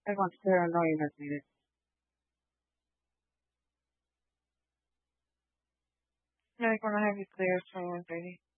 Everyone's clear on knowing that's needed. Yeah, I'm gonna have you clear 21:30.